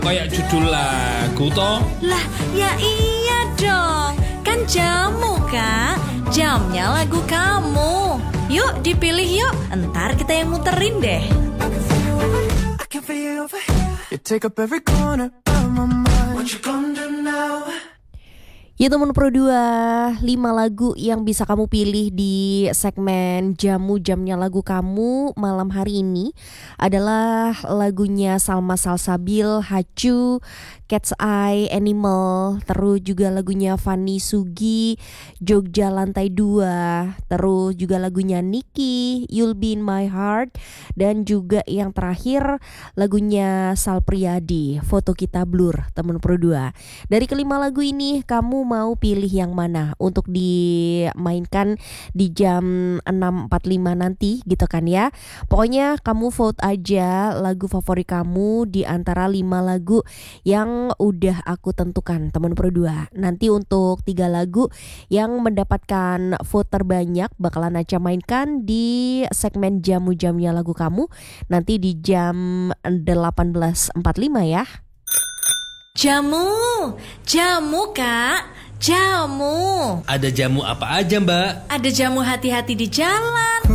Kayak judul lagu toh. Lah, ya iya dong. Kan jamu, Kak. Jamnya lagu kamu. Yuk dipilih yuk. Entar kita yang muterin deh. You take up every corner of my mind. What you gonna do now? Ya teman Pro 2, 5 lagu yang bisa kamu pilih di segmen Jamu Jamnya Lagu Kamu malam hari ini adalah lagunya Salma Salsabil, Hacu, Cat's Eye, Animal, terus juga lagunya Fanny Sugi, Jogja Lantai 2, terus juga lagunya Niki, You'll Be In My Heart, dan juga yang terakhir lagunya Sal Priadi, Foto Kita Blur, teman Pro 2. Dari kelima lagu ini kamu mau pilih yang mana untuk dimainkan di jam 6.45 nanti gitu kan ya. Pokoknya kamu vote aja lagu favorit kamu di antara 5 lagu yang udah aku tentukan teman Pro 2. Nanti untuk 3 lagu yang mendapatkan vote terbanyak bakalan Aca mainkan di segmen Jamu Jamnya Lagu Kamu nanti di jam 18.45 ya. Jamu Kak, jamu. Ada jamu apa aja Mbak? Ada jamu hati-hati di jalan,